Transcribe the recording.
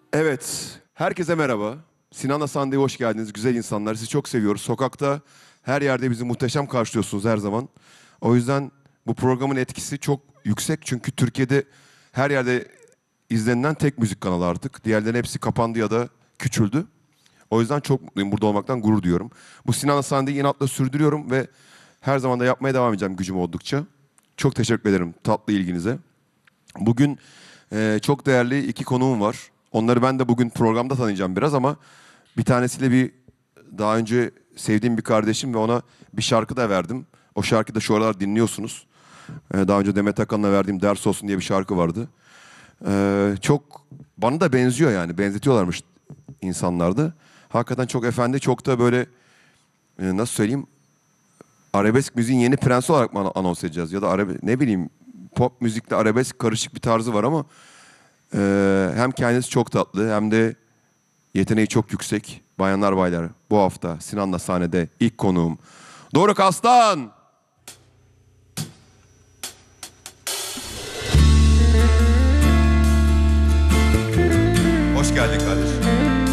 Evet, herkese merhaba. Sinan'la Sande'ye hoş geldiniz. Güzel insanlar, sizi çok seviyoruz. Sokakta, her yerde bizi muhteşem karşılıyorsunuz her zaman. O yüzden bu programın etkisi çok yüksek. Çünkü Türkiye'de her yerde izlenilen tek müzik kanalı artık. Diğerlerinin hepsi kapandı ya da küçüldü. O yüzden çok mutluyum. Burada olmaktan gurur duyuyorum. Bu Sinan'la Sande'yi inatla sürdürüyorum ve her zaman da yapmaya devam edeceğim gücüm oldukça. Çok teşekkür ederim tatlı ilginize. Bugün çok değerli iki konuğum var. Onları ben de bugün programda tanıyacağım biraz ama bir tanesiyle daha önce sevdiğim bir kardeşim ve ona bir şarkı da verdim. O şarkıyı da şu aralar dinliyorsunuz. Daha önce Demet Akalın'a verdiğim Ders Olsun diye bir şarkı vardı. Çok bana da benziyor yani. Benzetiyorlarmış insanlarda. Hakikaten çok efendi, çok da böyle nasıl söyleyeyim? Arabesk müziğin yeni prensi olarak mı anons edeceğiz? Ya da ne bileyim pop müzikle arabesk karışık bir tarzı var ama hem kendisi çok tatlı hem de yeteneği çok yüksek. Bayanlar baylar, bu hafta Sinan'la sahnede ilk konuğum Doruk Aslan. Hoş geldin kardeşim.